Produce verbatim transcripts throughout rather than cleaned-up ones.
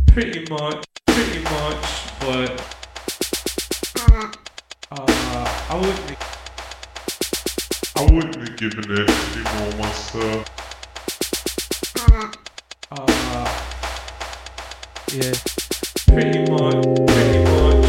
Pretty much, pretty much, but uh, I wouldn't. I wouldn't have given it any more myself. Uh, yeah, pretty much, pretty much,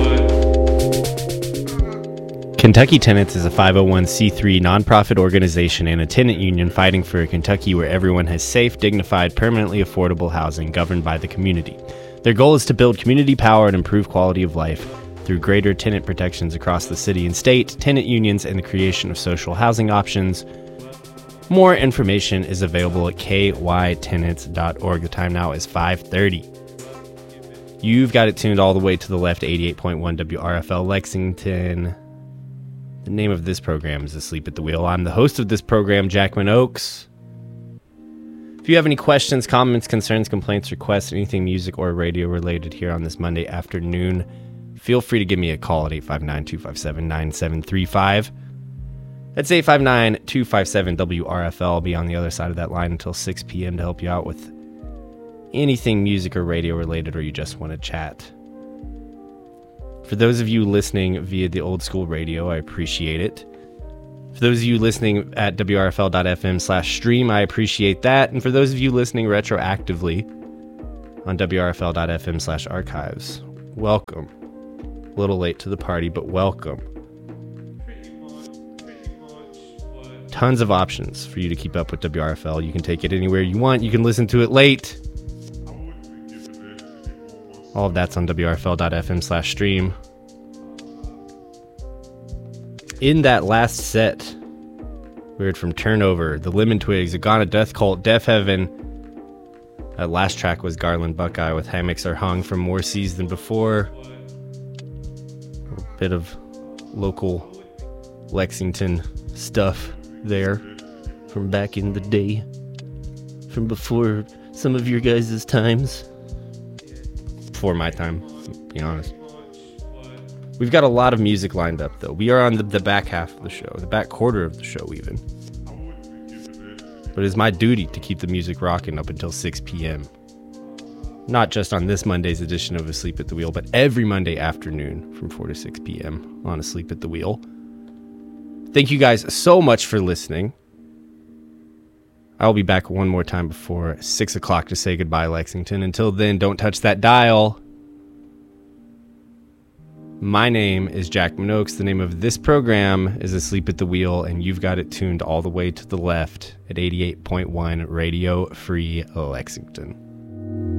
but Kentucky Tenants is a five oh one c three nonprofit organization and a tenant union fighting for a Kentucky where everyone has safe, dignified, permanently affordable housing governed by the community. Their goal is to build community power and improve quality of life through greater tenant protections across the city and state, tenant unions, and the creation of social housing options. More information is available at k y tenants dot org. The time now is five thirty. You've got it tuned all the way to the left, eighty-eight point one W R F L Lexington. The name of this program is Asleep at the Wheel. I'm the host of this program, Jackman Oaks. If you have any questions, comments, concerns, complaints, requests, anything music or radio related here on this Monday afternoon, feel free to give me a call at eight five nine, two five seven, nine seven three five. That's eight five nine, two five seven, W R F L. I'll be on the other side of that line until six p.m. to help you out with anything music or radio related, or you just want to chat. For those of you listening via the old school radio, I appreciate it. For those of you listening at W R F L dot F M slash stream, I appreciate that. And for those of you listening retroactively on W R F L dot F M slash archives, welcome. A little late to the party, but welcome. Tons of options for you to keep up with W R F L. You can take it anywhere you want. You can listen to it late. All of that's on W R F L dot F M slash stream. In that last set, we heard from Turnover, The Lemon Twigs, Agana Death Cult, Deaf Heaven. That last track was Garland Buckeye with Hammocks Are Hung from More Seas Than Before. A bit of local Lexington stuff there from back in the day, from before some of your guys' times. Before my time, to be honest. We've got a lot of music lined up, though. We are on the, the back half of the show, the back quarter of the show, even. But it's my duty to keep the music rocking up until six p.m. Not just on this Monday's edition of Asleep at the Wheel, but every Monday afternoon from four to six p.m. on Asleep at the Wheel. Thank you guys so much for listening. I'll be back one more time before six o'clock to say goodbye, Lexington. Until then, don't touch that dial. My name is Jack Minox. The name of this program is Asleep at the Wheel, and you've got it tuned all the way to the left at eighty-eight point one Radio Free Lexington.